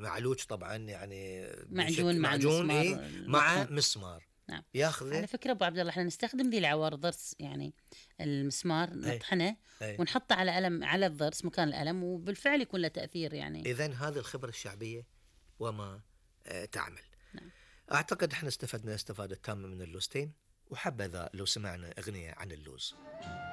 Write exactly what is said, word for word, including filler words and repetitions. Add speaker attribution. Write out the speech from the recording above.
Speaker 1: معلوج طبعا يعني
Speaker 2: معجون مع
Speaker 1: معجون
Speaker 2: المسمار
Speaker 1: إيه مع
Speaker 2: المطحون.
Speaker 1: مسمار
Speaker 2: نعم.
Speaker 1: ياخذه.
Speaker 2: على فكرة أبو عبد الله، احنا نستخدم ذي العوار ضرس، يعني المسمار
Speaker 1: أي
Speaker 2: نطحنه
Speaker 1: أي.
Speaker 2: ونحطه على ألم، على الضرس مكان الألم، وبالفعل يكون له تأثير يعني.
Speaker 1: إذن هذه الخبرة الشعبية وما آه تعمل.
Speaker 2: نعم.
Speaker 1: أعتقد احنا استفدنا استفادة تامة من اللوزتين، وحبذا لو سمعنا أغنية عن اللوز.